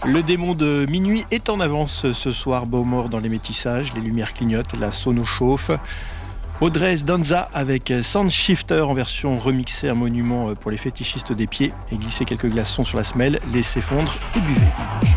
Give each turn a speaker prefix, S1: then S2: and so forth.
S1: Le démon de minuit est en avance ce soir. Beaumort dans les métissages, les lumières clignotent, la sono chauffe. Audrey Danza avec Soundshifter en version remixée, un monument pour les fétichistes des pieds. Et glissez quelques glaçons sur la semelle, laissez fondre et buvez.